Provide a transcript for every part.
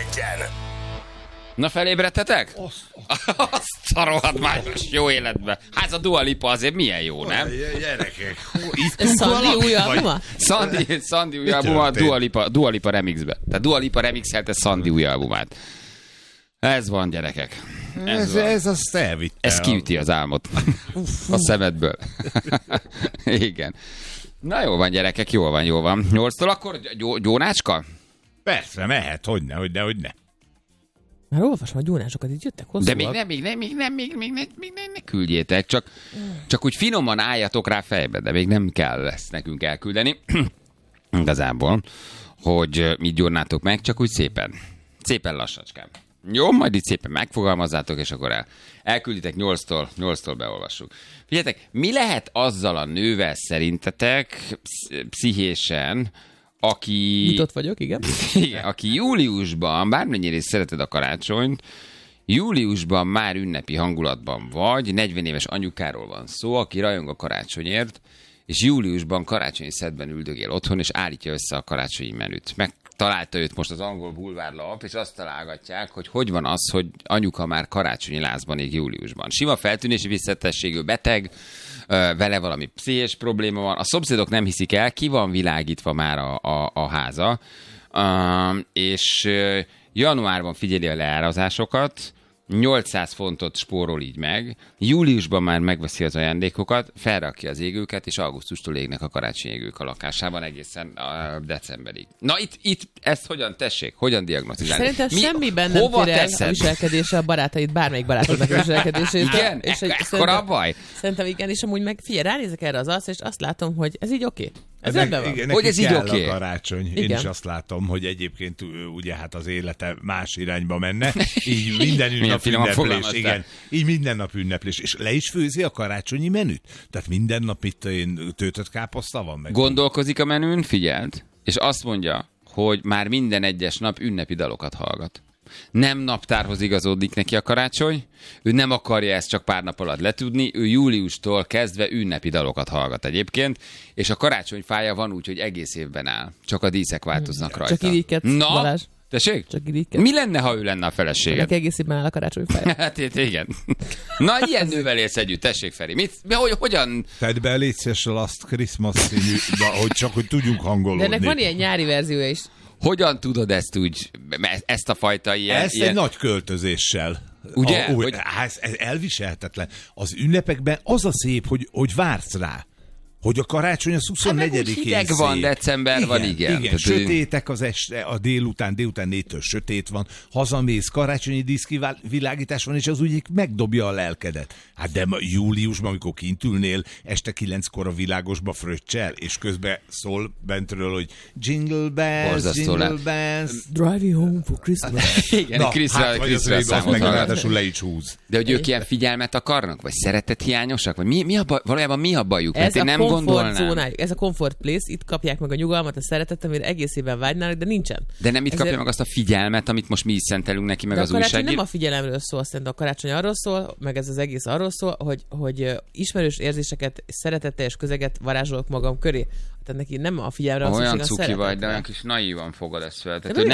Kellős-Egyen. Na, felébredtetek? Azt a rohadt májos jó életbe. Hát a Dua Lipa azért milyen jó, nem? Gyerekek, Szandi új albuma? Szandi új albuma Dua Lipa remixbe. Tehát Dua Lipa remixelte Szandi új albumát. Ez van, gyerekek. Ez azt elvitte. Ez kiüti az álmot a szemedből. Igen. Na jó van, gyerekek, jól van. 8-tól akkor gyónácska? Persze, mehet, hogyne. Már olvasom a gyónásokat, itt jöttek hosszúak. De még ne küldjétek, csak úgy finoman álljatok rá fejbe, de még nem kell ezt nekünk elküldeni. Igazából, hogy mit gyónnátok meg, csak úgy szépen lassacskán. Jó, majd itt szépen megfogalmazzátok, és akkor elkülditek 8-tól beolvassuk. Figyeljetek, mi lehet azzal a nővel szerintetek pszichésen, aki... Nyitott vagyok, igen. Igen, aki júliusban, bármennyire is szereted a karácsonyt, júliusban már ünnepi hangulatban vagy, 40 éves anyukáról van szó, aki rajong a karácsonyért, és júliusban karácsonyi szedben üldögél otthon, és állítja össze a karácsonyi menüt. Megtalálta őt most az angol bulvárlap, és azt találgatják, hogy van az, hogy anyuka már karácsonyi lázban ég júliusban. Sima feltűnési visszatességű beteg, vele valami pszichés probléma van. A szomszédok nem hiszik el, ki van világítva már a háza, és januárban figyeli a leárazásokat, 800 fontot spórol így meg, júliusban már megveszi az ajándékokat, felrakja az égőket, és augusztustól égnek a karácsonyi égők a lakásában egészen decemberig. Na itt ezt hogyan diagnosztizálni? Szerintem semmiben nem tér el a viselkedése a barátaid, bármelyik barátodnak a viselkedését. Igen? Ekkora a baj? Szerintem igen, és amúgy meg figyelj, ránézek erre az arcra, és azt látom, hogy ez így oké. Ez rendben van. Igen, hogy ez így oké. A karácsony. Én is azt látom, hogy egyébként ugye hát az élete más irányba menne. Így minden nap ünneplés. Igen. Így minden nap ünneplés. És le is főzi a karácsonyi menüt. Tehát minden nap itt töltött káposzta van meg. Gondolkozik a menün, figyeld, és azt mondja, hogy már minden egyes nap ünnepi dalokat hallgat. Nem naptárhoz igazódik neki a karácsony, ő nem akarja ezt csak pár nap alatt letudni, ő júliustól kezdve ünnepi dalokat hallgat egyébként, és a karácsonyfája van úgy, hogy egész évben áll. Csak a díszek változnak rajta. Csak irigykedsz, Balázs. Tessék? Csak irigykedsz. Mi lenne, ha ő lenne a feleséged? Ennek egész évben áll a karácsonyfája. Hát igen. Na, ilyen nővel élsz együtt, tessék, Feri. Hogyan? Tedd be, légy szíves, a Last Christmas színű, hogy tudjunk hangolódni. De ennek van ilyen nyári verziója is. Hogyan tudod ezt úgy, ezt a fajta ilyen... Ezt egy nagy költözéssel. Ugye? Ez elviselhetetlen. Az ünnepekben az a szép, hogy vársz rá. Hogy a karácsony az 24-én hideg van, december van, igen. Igen, sötétek az este, a délután 4-től sötét van, hazamész, karácsonyi díszkivilágítás van, és az úgy megdobja a lelkedet. Hát de júliusban, amikor kint ülnél, este 9-kor a világosba fröccsel, és közben szól bentről, hogy Jingle bells, Jingle bells. Drive you home for Christmas. Igen, na, Krisztra számot ráadásul le is húz. De hogy ők ilyen figyelmet akarnak? Vagy szeretethiányosak? Vagy valójában mi a bajuk? Ez a comfort zónájuk, ez a comfort place, itt kapják meg a nyugalmat, a szeretetet, amire egész évben vágynának, de nincsen. De nem itt kapja meg azt a figyelmet, amit most mi is szentelünk neki, meg de az újságír. A karácsony nem a figyelemről szól, szerintem a karácsony arról szól, meg ez az egész arról szól, hogy ismerős érzéseket, szeretetteljes közeget varázsolok magam köré. Tehát neki nem a figyelemre van olyan cuki vagy, de olyan kis naívan fogod ezt fel. Tehát,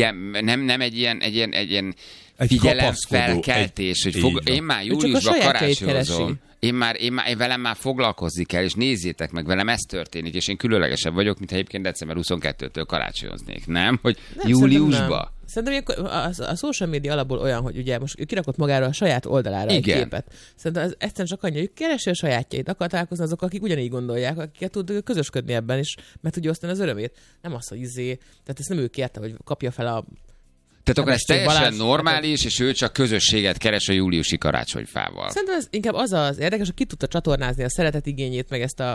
nem egy ilyen figyelemfelkeltés, hogy én már júliusban karácsonyozom. Én velem már foglalkozni kell, és nézzétek meg, velem ez történik, és én különlegesebb vagyok, mint ha egyébként december 22-től karácsonyoznék, nem? Hogy nem, júliusban. Szerintem a social media alapból olyan, hogy ugye most ő kirakott magára a saját oldalára egy képet. Szerintem ez egyszerűen csak annyi, hogy keresi a sajátjait, akar találkozni azok, akik ugyanígy gondolják, akiket tud közösködni ebben, és meg tudja osztani az örömét. Nem az, hogy tehát ezt nem ő kérte, hogy kapja fel a... Tehát akkor ez teljesen normális, és ő csak közösséget keres a júliusi karácsonyfával. Szerintem ez inkább az érdekes, hogy ki tudta csatornázni a szeretet igényét, meg ezt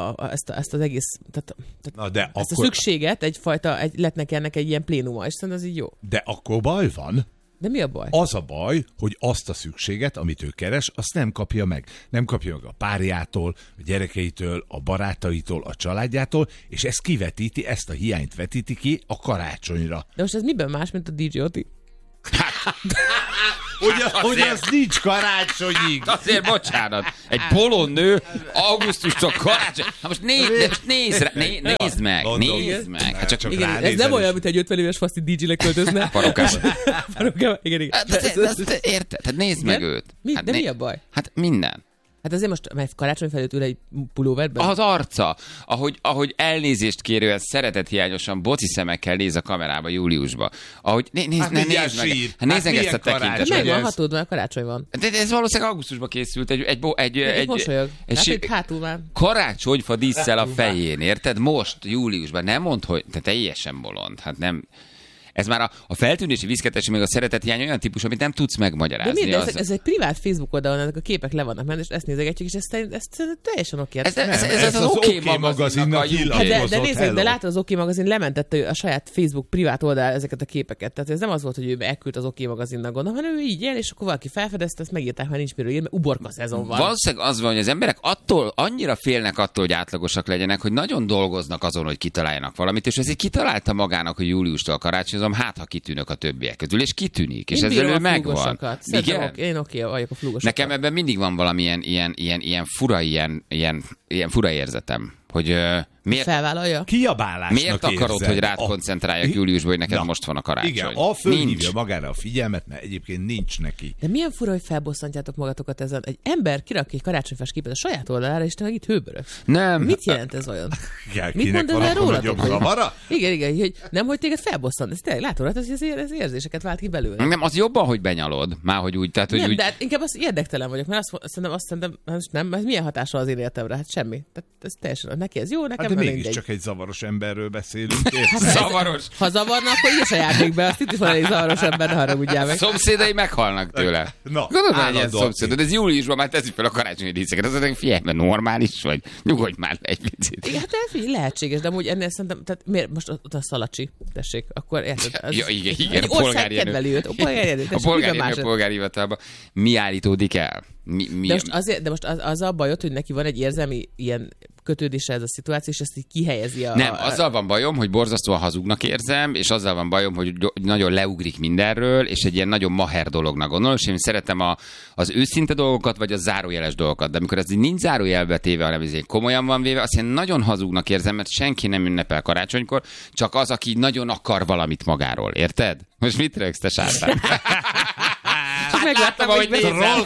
az egész, ezt a szükséget, lett neki ennek egy ilyen plénuma, és szerintem ez így jó. De akkor baj van. De mi a baj? Az a baj, hogy azt a szükséget, amit ő keres, azt nem kapja meg. Nem kapja meg a párjától, a gyerekeitől, a barátaitól, a családjától, és ezt kivetíti, ezt a hiányt vetíti ki a karácsonyra. De most ez miben más, mint a DJ Oti? Hát Hogy az nincs karácsonyig. Azért bocsánat. Egy bolond nő augusztustól karácsony. Hát most nézd meg. Hát csak igen, ez nem olyan, mint egy 50 éves faszti DJ-le költözne. Parókába. Igen. Érted? Hát nézd meg őt. De mi a baj? Hát minden. Hát azért most, mert karácsony felőtt ül egy pulóverben? Az arca, ahogy elnézést kérően szeretethiányosan boci szemekkel néz a kamerába júliusba. Ahogy nézd meg. Hát nézd meg ezt a tekintetet. Meg van hatód, mert karácsony van. De ez valószínűleg augusztusban készült egy mosolyog. Hátul már. Karácsonyfa dísszel a fején, érted? Most, júliusban. Nem mondd, hogy te teljesen bolond. Hát nem... Ez már a feltűnési viszketesi, meg a szeretethiány olyan típus, amit nem tudsz megmagyarázni. De miért? Ez egy privát Facebook oldalon, ezek a képek le vannak menni, és ezt nézegetjük, és ez teljesen oké. Ez az oké magazinnak de nézzük, de látod, az oké magazin lementette a saját Facebook privát oldalán ezeket a képeket. Tehát ez nem az volt, hogy ő elküldt az oké magazinnak, gondolom, hanem ő így él, és akkor valaki felfedezte, ezt megírták, mert nincs miről ír, mert uborka szezon van. Valószínűleg az van, hogy az emberek annyira félnek attól, hogy átlagosak legyenek, hogy nagyon dolgoznak azon, hogy kitaláljanak valamit, és ezért kitalálta magának, hogy júliustól karácsonyozom, hát ha kitűnök a többiek közül, és kitűnik, és ezzel ő megvan. Igen? Én oké vagyok a flúgosokat. Nekem ebben mindig van valamilyen ilyen fura érzetem, hogy miért felvállalja? Kiabálásnak miért akarod, hogy rád koncentráljak júliusban, hogy neked most van a karácsony? Igen, fölhívja magára a figyelmet, mert egyébként nincs neki. De milyen fura, hogy felbosszantjátok magatokat ezen. Egy ember kirak egy karácsonyfás képet a saját oldalára, és te meg itt hőbörög. Nem. Mit jelent ez olyan? Igen, mit mond el rólatok? Igen, hogy nem, hogy téged felbosszant. Ez tényleg látod, hogy ez érzéseket vált ki belőle. Nem, az jobban, hogy benyalod. Már hogy úgy, tehát, hogy nem, úgy... de hát inkább az érdektelen vagyok, mert azt szerintem nem, milyen hatással az én életemre? Hát semmi. Tehát ez teljesen, neki ez jó, nekem hát de mégiscsak egy zavaros emberről beszélünk. Zavaros. Ha zavarna, akkor írja a játékba, azt itt is van egy zavaros ember, ne haragudjál meg. Szomszédai meghalnak tőle. Gondolom, hogy ilyen szomszédod. Ez júliusban már teszi fel a karácsonyi díszeket. Az mondjuk, figyelj, mert normális vagy. Nyugodj már egy picit. Igen, hát figyelj, lehetséges, de amúgy ennél szerintem, tehát miért most ott a Szalacsi, tessék, akkor érted? Ja, igen, a polgári kedveli őt. A polgári hivatalban. Mi állítódik el? De most az a bajod, hogy neki van egy érzelmi ilyen kötődése ez a szituáció, és ezt így kihelyezi Nem, azzal van bajom, hogy borzasztóan hazugnak érzem, és azzal van bajom, hogy nagyon leugrik mindenről, és egy ilyen nagyon maher dolognak gondolom, és én szeretem az őszinte dolgokat, vagy a zárójeles dolgokat, de amikor ez nincs zárójelbe téve, hanem ez komolyan van véve, azt én nagyon hazugnak érzem, mert senki nem ünnepel karácsonykor, csak az, aki nagyon akar valamit magáról, érted? Most mit rögsz, te sátán? Megláttam, hogy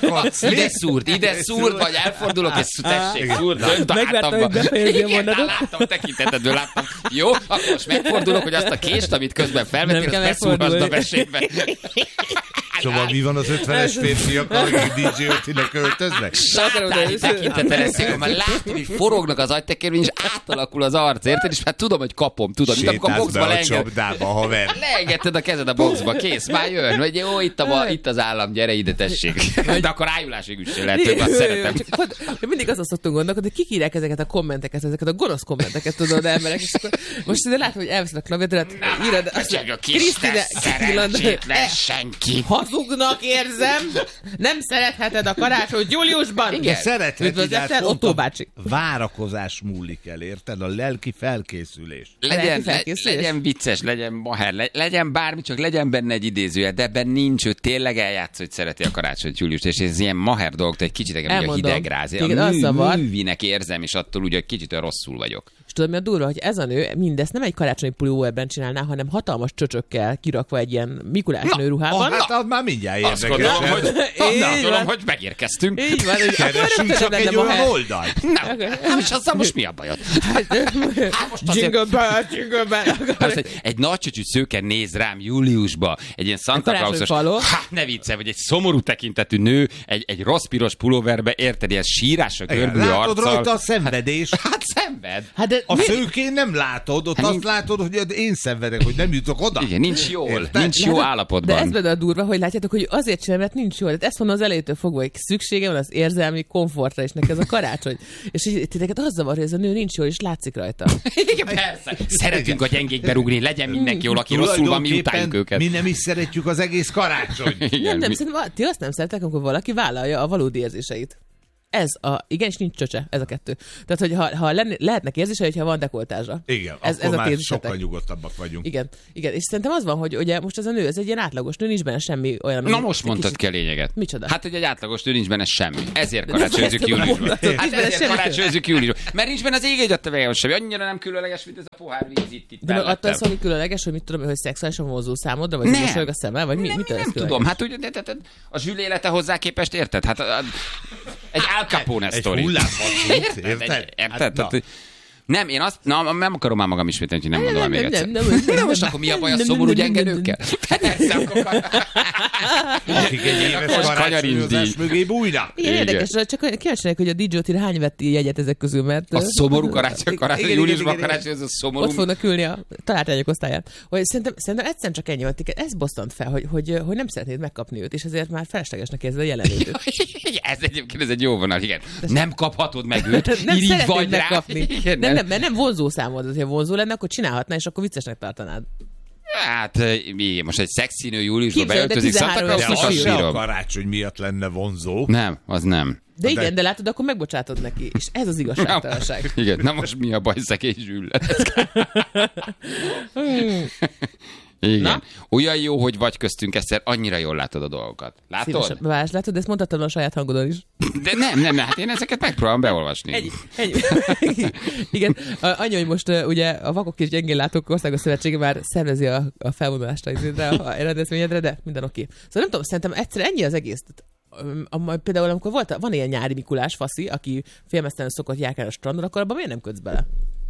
ide szúrd, vagy elfordulok, és tessék, szúrd. Megláttam, hogy befejezi a mondatot. Láttam, tekintetedből láttam. Jó, akkor most megfordulok, hogy azt a kést, amit közben felvettél, azt beszúrhasd a mesébe. Szóval mi van az 50-es férfiakkal, akik DJ Ötinek költöznek? Sátáni tekintettel eszik, már látom, hogy forognak az agytekerben, és átalakul az arc, érted? És már tudom, hogy kapom, tudod. Sétálsz be a csapdába, haver. Leengedted a kezed a boxba, kész, már jön. Vagy jó, itt az állam, gyere ide, tessék. De akkor ájulásig üssél, lehet, hogy azt szeretem. Mindig azon szoktunk gondolkodni, hogy kik írják ezeket a kommenteket, ezeket a gonosz kommenteket, tudod, emberek. És akkor most ide látom, hogy elveszed a klaviatúrát, írod Krisztine, szerencsétlen senki. Hazugnak érzem, nem szeretheted a karácsonyt júliusban. Igen, szeretheted, Otto bácsi. Várakozás múlik el, érted? A lelki felkészülés. Legyen vicces, legyen maher, legyen bármi, csak legyen benne egy idézője, de ebben nincs, ő tényleg eljátsz, hogy szereti a karácsonyt júliust, és ez ilyen maher dolog, egy kicsit engem a hidegrázi. A művinek érzem, és attól úgy, hogy kicsit olyan rosszul vagyok. És tudod, mi a durva, hogy ez a nő mindezt nem egy karácsonyi pulóverben csinálná, hanem hatalmas csöcsökkel kirakva egy ilyen Mikulás nőruhában. Hát az már mindjárt érdekes. Azt gondolom, hogy megérkeztünk. Így van, hogy keresünk csak egy olyan oldalt. Nem, és azzal most mi a bajod? Jingle bell, jingle bell. Egy nagy csöcsű szőke néz rám júliusba, egy ilyen Santa Clausos, ne viccelj, vagy egy szomorú tekintetű nő, egy rossz piros pulóverbe, érted, ilyen sírásra görbülő arccal. Látod rajta a szenvedés. Hát szenved. A szőkén nem látod, ott azt látod, hogy én szenvedek, hogy nem jutok oda. Igen, nincs jól, nincs jó állapotban. De ez benne a durva, hogy látjátok, hogy azért csinálom, mert nincs jól. Ezt mondom az elejétől fogva, hogy szüksége van az érzelmi komfortra, és neked ez a karácsony. És így titeket az zavar, hogy ez a nő nincs jól, és látszik rajta. Igen, persze. Szeretünk a gyengékbe rúgni, legyen mindenki jól, aki rosszul van, mi utáljuk őket. Mi nem is szeretjük az egész karácsony. Nem, ti azt nem szeretek, amikor valaki vállalja a valódi érzéseit. Igen, és nincs csöcse, ez a kettő. Tehát, hogy ha lehetnek érzése, hogyha van dekoltázsa. Igen, ez akkor a már tézisetek. sokkal nyugodtabbak vagyunk. Igen, és szerintem az van, hogy ugye most ez a nő, ez egy ilyen átlagos nő, nincs benne semmi olyan... Na most mondtad ki a lényeget. Micsoda? Hát, hogy egy átlagos nő nincs benne semmi. Ezért karácsonyozunk júliusban. Hát ezért karácsonyozunk júliusban. Mert nincs benne az ég egy adta semmi. Annyira nem különleges, mint ez a pohár víz itt de attól szól, hogy különleges, hogy mit tudom, hogy szexuálisan vonzó számodra, vagy mosolyog a szeme, vagy mi nem tudom. Hát ugye a zsülélete hozzá képest, érted? Hát egy Al Capone sztori. Egy hullámvasút, érted? Érted? Nem, én azt nem akarom már magam ismételni, hogy nem mondom még egyszer. Nem, most akkor mi a baj a szomorú gyenge nőkkel? Akik egy éves karácsonyozás mögé bújnak. Igen, érdekes, csak kíváncsiak, hogy a DJ Attila hány vett jegyet ezek közül, mert... A szomorú karácsony, júliusban karácsony, ez a szomorú... Ott fognak ülni a találtányok osztályát. Szerintem egyszerűen csak ennyi volt, ez bosszant fel, hogy nem szeretnéd megkapni őt, és ezért már feleslegesnek érzed a jelenlétőt. Ez egyébként ez egy jó vonal, igen. Nem kaphatod meg őt, nem így vagy megkapni. Mert nem vonzó számod, hogyha vonzó lenne, akkor csinálhatná, és akkor viccesnek tartanád. Hát, igen, most egy szexi nő júliusban beöltözik Santa Claus, de a karácsony miatt lenne vonzó. Nem, az nem. De igen, de látod, akkor megbocsátod neki, és ez az igazságtalanság. Igen, na most mi a baj, szegény Zsülle? Igen. Na? Olyan jó, hogy vagy köztünk, Eszter, annyira jól látod a dolgokat. Látod? Vás, látod, ezt mondhatod a saját hangodon is. De nem, hát én ezeket megpróbálom beolvasni. Ennyi. Igen, annyi, hogy most ugye a Vakok és Gyengénlátók Országos Szövetsége már szervezi a felvonulást a rendezvényedre, de minden oké. Szóval nem tudom, szerintem egyszer ennyi az egész. Például amikor van ilyen nyári Mikulás faszi, aki félmeztelenül szokott járkálni a strandon, akkor abban miért nem kötsz bele?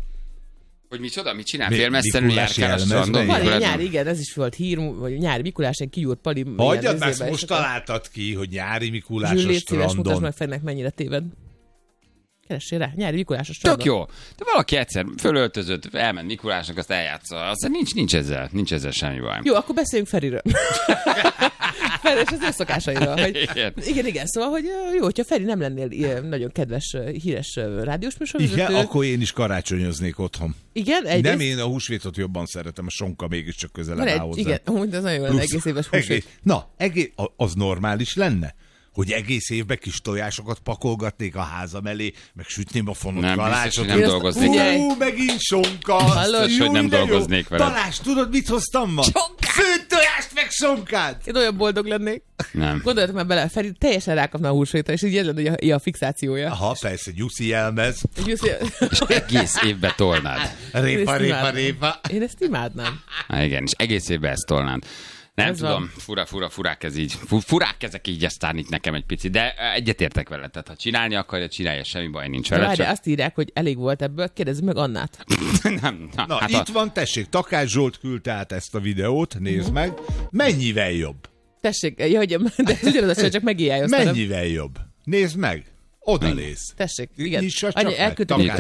Hogy micsoda? Mit csinál? Félmeztelenül járkál a strandon? Van ilyen nyári, igen, ez is volt hír, vagy nyári Mikulás, egy kiúrt pali. Hagyjad, ezt most találtad ki, hogy nyári Mikulás a strandon. Zsül, légy szíves, mutasd meg Ferinek, mennyire téved. Keressél rá, nyári Mikulás a strandon. Tök jó. De valaki egyszer fölöltözött, elment Mikulásnak, azt eljátsza. Aztán nincs ezzel semmi baj. Jó, akkor beszéljünk Feriről. Feri, és az ő szokásairól. Hogy, igen. Szóval, hogy jó, hogyha Feri nem lennél ilyen nagyon kedves, híres rádiós műsorvezető. Igen, akkor én is karácsonyoznék otthon. Igen? Nem, én a húsvétot jobban szeretem, a sonka mégiscsak közelebb áll hozzá. Igen, amúgy az nagyon jó, az egész éves húsvét. Az normális lenne? Hogy egész évben kis tojásokat pakolgatnék a házam elé, meg sütném a fonott kalácsot. Nem dolgoznék. Megint sonka! Biztos, hogy nem dolgoznék vele. Balázs, tudod, mit hoztam ma? Főtt tojást, meg sonkát! Én olyan boldog lennék. Nem. Gondoljatok már bele, Feri teljesen rákapna a húsvétra, és így ez lenne a fixációja. Aha, persze, Gyuszi jelmez. És egész évben tolnád. Répa. Én ezt imádnám. Igen, és egész évben ezt tolnád. Nem ez tudom, furák ez így. Furák ezek így, aztán itt nekem egy picit, de egyetértek vele. Tehát ha csinálni akarja, csinálja, semmi baj nincs vele. De azt írják, hogy elég volt ebből, kérdezzük meg Annát. Na, hát itt van, tessék, Takács Zsolt küldte át ezt a videót, nézd meg. Mennyivel jobb? Tessék, de ez ugyanaz, csak megijálj. Mennyivel jobb? Nézd meg. Odalész. Tessék, igen. Elküldtük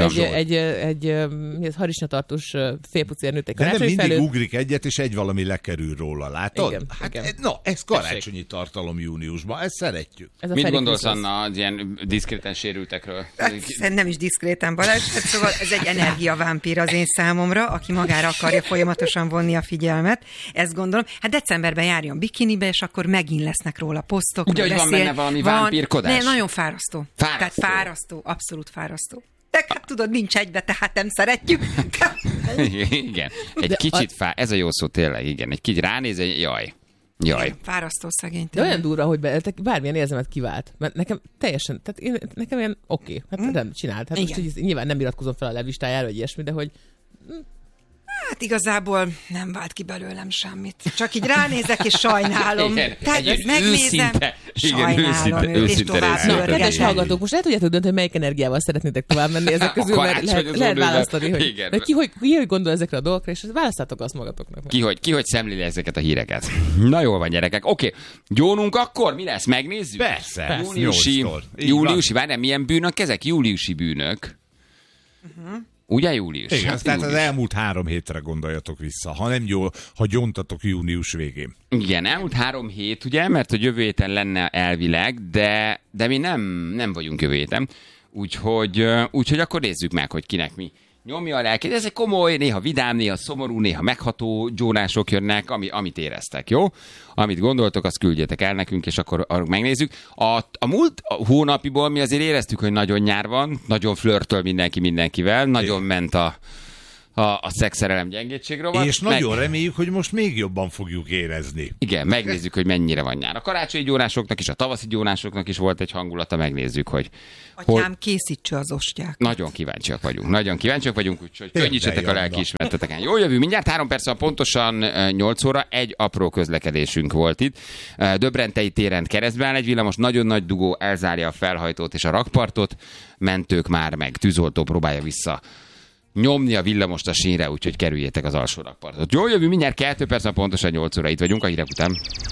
egy harisnyatartós félpucérnőt egy karácsonyi felőtt. Mindig ugrik egyet, és egy valami lekerül róla, látod? Igen, igen. Ez karácsonyi tartalom júniusban, ezt szeretjük. Mit gondolsz, Anna, az ilyen diszkréten sérültekről? Nem is diszkréten, Balázs, szóval ez egy energiavámpír az én számomra, aki magára akarja folyamatosan vonni a figyelmet. Ezt gondolom. Hát decemberben járjon bikinibe, és akkor megint lesznek róla posztok. Ugye, hogy van benne valami vámpírkodás? Nem, nagyon fárasztó. Tehát fárasztó, abszolút fárasztó. De hát tudod, nincs egybe, tehát nem szeretjük. Igen, egy kicsit ez a jó szó tényleg, igen. Egy kicsit ránéz, jaj. Fárasztó szegény. De olyan durva, hogy bármilyen érzelmet kivált. Mert nekem teljesen, tehát nekem ilyen oké, hát nem csinált. Hát most így, nyilván nem iratkozom fel a levistájára, vagy ilyesmi, de hogy... Hát igazából nem vált ki belőlem semmit. Csak így ránézek, és sajnálom. Igen, tehát megnézem, sajnálom őt, és tovább kedves hallgatók, most el tudjátok dönteni, hogy melyik energiával szeretnétek tovább menni ezek közül, mert lehet választani, hogy ki hogy gondol ezekre a dolgokra, és választátok azt magatoknak. Ki hogy szemléli ezeket a híreket. Na jól van, gyerekek. Oké, gyónunk akkor? Mi lesz? Megnézzük? Persze. Júliusi, várjál, milyen bűnök ezek? Júliusi bűnök. Ugye július? Igen, tehát az elmúlt 3 hétre gondoljatok vissza, ha nem jól, ha gyontatok június végén. Igen, elmúlt 3 hét, ugye, mert a jövő héten lenne elvileg, de mi nem vagyunk jövő héten. Úgyhogy akkor nézzük meg, hogy kinek mi nyomja a lelkét. Ez egy komoly, néha vidám, néha szomorú, néha megható gyónások jönnek, amit éreztek, jó? Amit gondoltok, azt küldjetek el nekünk, és akkor megnézzük. A múlt hónapiból mi azért éreztük, hogy nagyon nyár van, nagyon flörtöl mindenki mindenkivel, nagyon ment a szexszerelem gyengétségről van. És nagyon reméljük, hogy most még jobban fogjuk érezni. Igen, megnézzük, hogy mennyire van nyár. A karácsonyi gyónásoknak is, a tavaszi gyónásoknak is volt egy hangulata, megnézzük, hogy... Atyám, készítse az ostját. Nagyon kíváncsiak vagyunk, úgyhogy könnyítsetek a lelkiismereteken. Jó, jövő mindjárt 3 perc, pontosan 8 óra, egy apró közlekedésünk volt itt. Döbrentei téren keresztbe áll egy villamos, nagyon nagy dugó, elzárja a felhajtót és a rakpartot, mentők már meg, tűzoltó próbálja vissza nyomni a villamost a sínre, úgyhogy kerüljétek az alsó rakpartot. Jó, jövő mindjárt 2 perc, pontosan 8 óra itt vagyunk, a hírek után.